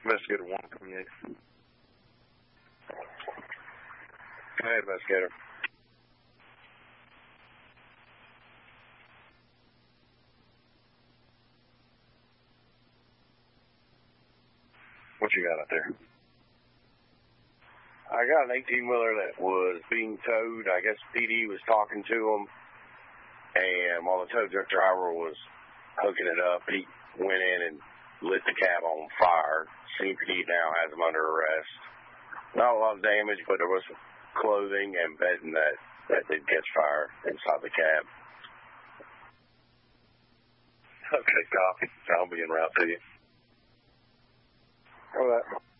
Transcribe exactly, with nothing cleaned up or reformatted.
Investigator one twenty-eight. Hey, investigator. What you got out there? I got an eighteen-wheeler that was being towed. I guess P D was talking to him, and while the tow truck driver was hooking it up, he went in and lit the cab on fire. C P D now has him under arrest. Not a lot of damage, but there was some clothing and bedding that, that did catch fire inside the cab. Okay, copy. I'll be en route to you. All right.